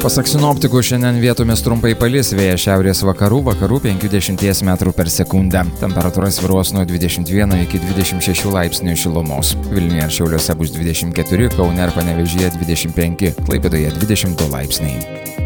Pasak sinoptikų, šiandien vietomis trumpai palis, vėjas šiaurės vakarų 5–10 metrų per sekundę. Temperatūra svyruos nuo 21 iki 26 laipsnių šilumos. Vilniuje ir Šiauliuose bus 24, Kaune ir Panevėžyje 25, Klaipėdoje 22 laipsniai.